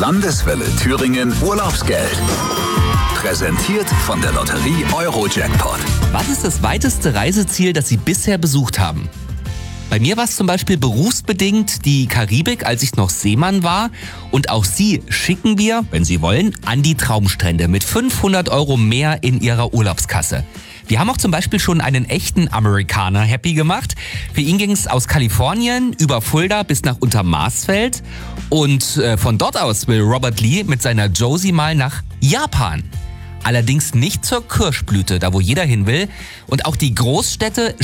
Landeswelle Thüringen Urlaubsgeld. Präsentiert von der Lotterie Eurojackpot. Was ist das weiteste Reiseziel, das Sie bisher besucht haben? Bei mir war es zum Beispiel berufsbedingt die Karibik, als ich noch Seemann war. Und auch Sie schicken wir, wenn Sie wollen, an die Traumstrände mit 500 € mehr in Ihrer Urlaubskasse. Wir haben auch zum Beispiel schon einen echten Amerikaner happy gemacht. Für ihn ging es aus Kalifornien über Fulda bis nach Untermaßfeld. Und von dort aus will Robert Lee mit seiner Josie mal nach Japan. Allerdings nicht zur Kirschblüte, da wo jeder hin will. Und auch die Großstädte